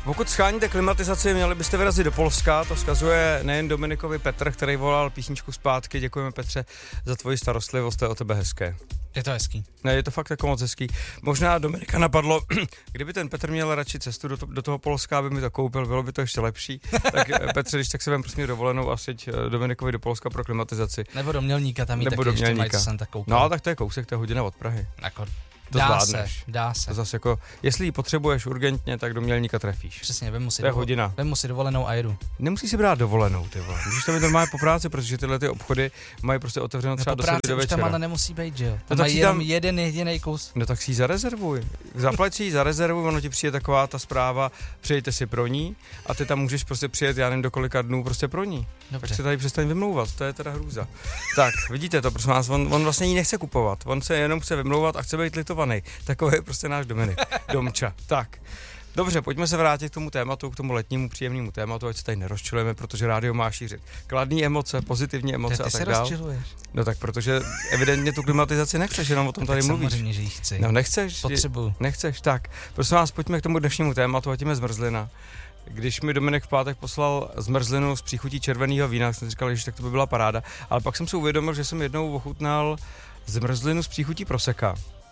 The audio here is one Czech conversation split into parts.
Pokud scháníte klimatizaci, měli byste vyrazit do Polska, to vzkazuje nejen Dominikovi Petr, který volal písničku zpátky. Děkujeme, Petře, za tvoji starostlivost, to je o tebe hezké. Je to hezký. Ne, je to fakt jako moc hezký. Možná Dominika napadlo, kdyby ten Petr měl radši cestu do toho Polska, aby mi to koupil, bylo by to ještě lepší. Tak Petře, když tak se vem prostě dovolenou a seď Dominikovi do Polska pro klimatizaci. Nebo do Mělníka, tam jí taky ještě mají, co jsem tak koukal. No, tak to je kousek, to je hodina od Prahy. To zvládneš. Dá se. To zase jako, jestli ji potřebuješ urgentně, tak do Mělníka trefíš. Přesně, vem si dovolenou a jedu. Nemusíš si brát dovolenou, ty vole. Můžeš to mít normálně po práci, protože tyhle ty obchody mají prostě otevřeno třeba do 7 do večera. Tam ale nemusí být, že jo? Tam mají jenom jeden jediný kus. No tak si ji zarezervuj. Zaplať si ji za rezervu, ono ti přijde taková ta zpráva, přijďte si pro ní a ty tam můžeš prostě přijet, já nevím do kolika dnů prostě pro ní. Dobře. Tak se tady přestaň vymlouvat, to je teda hrůza. Tak, vidíte to, prosím vás, on vlastně ji nechce kupovat, on se jenom chce vymlouvat a chce být litovaný. Takový je prostě náš Dominik, Domča. Tak. Dobře, pojďme se vrátit k tomu tématu, k tomu letnímu příjemnému tématu, ať se tady nerozčilujeme, protože rádio má šířit kladné emoce, pozitivní emoce a tak dále. Ty se rozčiluješ. No tak, protože evidentně tu klimatizaci nechceš, jenom o tom tady mluvíš. Samozřejmě, že ji chci. No nechceš. Potřebuju. Nechceš, tak. Prosím vás, pojďme k tomu dnešnímu tématu, a tím je zmrzlina. Když mi Dominik v pátek poslal zmrzlinu s příchutí červeného vína, tak jsem si říkal, že tak to by byla paráda, ale pak jsem si uvědomil, že jsem jednou ochutnal zmrzlinu s příchutí proseka.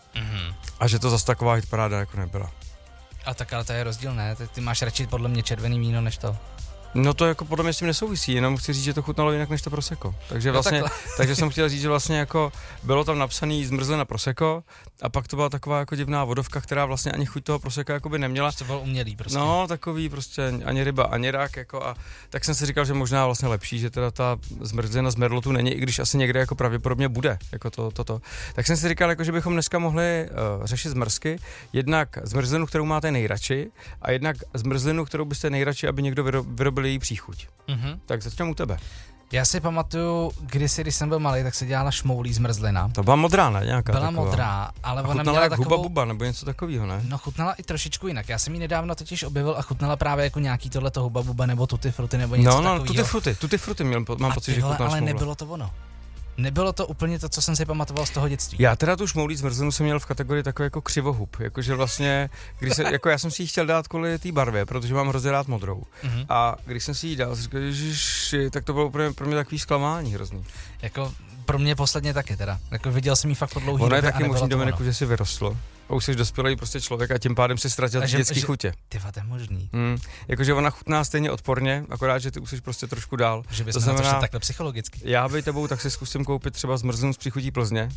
A že to zase taková hitparáda jako nebyla. A tak ale to je rozdíl, ne? Ty máš radši podle mě červený víno než to. No to jako podle mě s tím nesouvisí, jenom chci říct, že to chutnalo jinak než to prosecco. Takže vlastně, takže jsem chtěl říct, že vlastně jako bylo tam napsaný zmrzlina prosecco a pak to byla taková jako divná vodovka, která vlastně ani chuť toho prosecca jako by neměla. To bylo umělý prostě. No, takový prostě ani ryba, ani rak jako a tak jsem si říkal, že možná vlastně lepší, že teda ta zmrzlina z merlotu není, i když asi někde jako pravděpodobně bude, jako to. Tak jsem si říkal, jako že bychom dneska mohli řešit zmrzky, jednak zmrzlinu, kterou máte nejradši a jednak zmrzlinu, kterou byste nejradši, aby někdo vyrobil její příchuť. Tak začneme u tebe. Já si pamatuju, když jsem byl malý, tak se dělala šmoulí zmrzlina. To byla modrá, ne? Nějaká byla taková. Modrá, ale ona měla měla takovou... Huba buba, nebo něco takového, ne? No chutnala i trošičku jinak. Já jsem ji nedávno totiž objevil a chutnala právě jako nějaký tohleto huba buba nebo tutti frutti nebo něco takového. No, tutti frutti mám pocit, že chutnala ale šmoule. nebylo to ono. Nebylo to úplně to, co jsem si pamatoval z toho dětství. Já teda tu šmoulí zmrzlinu jsem měl v kategorii takový jako křivohub, jakože vlastně, jako já jsem si ji chtěl dát kvůli té barvě, protože mám hrozně rád modrou. A když jsem si ji dal, říkal, ježiši, tak to bylo pro mě takový zklamání hrozný. Jako pro mě posledně taky teda. Jako viděl jsem ji fakt po dlouhý době. Ono je taky možný, Dominiku, že si vyrostlo. A už jsi dospělý prostě člověk a tím pádem si ztratil ty dětský chutě. Tyva, to je možný. Jakože ona chutná stejně odporně, akorát, že ty už jsi prostě trošku dál. Že bys to znamená, takhle psychologicky. Já by tebou tak si zkusím koupit třeba zmrzlinu s příchutí Plzně.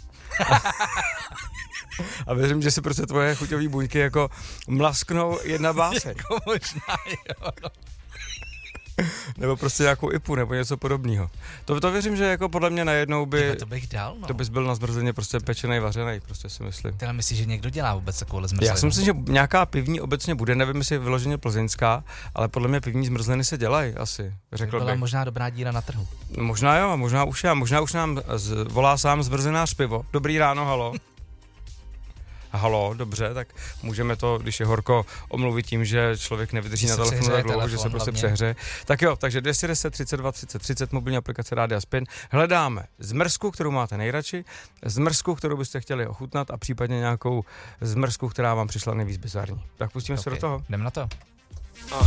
A věřím, že si prostě tvoje chuťové buňky jako mlasknou jedna báseň. Jako možná, jo. Nebo prostě nějakou ipu, nebo něco podobného. To věřím, že jako podle mě najednou by... To bych dal, no. To bys byl na zmrzlině prostě pečenej, vařenej, prostě si myslím. Teda myslíš, že někdo dělá vůbec takovouhle zmrzlinu? Já si myslím, že nějaká pivní obecně bude, nevím, jestli je vyloženě plzeňská, ale podle mě pivní zmrzliny se dělají asi, řekl bych. Byla možná dobrá díra na trhu. Možná jo, možná už nám volá sám zmrzlinář pivo. Dobrý ráno, halo. Halo, dobře, tak můžeme to, když je horko, omluvit tím, že člověk nevydrží na telefonu tak dlouho, že se prostě přehře. Tak jo, takže 210 32 30 30, mobilní aplikace Rádia Spin. Hledáme zmrzku, kterou máte nejradši, zmrzku, kterou byste chtěli ochutnat a případně nějakou zmrzku, která vám přišla nejvíc bizarní. Tak pustíme se do toho. Jdem na to.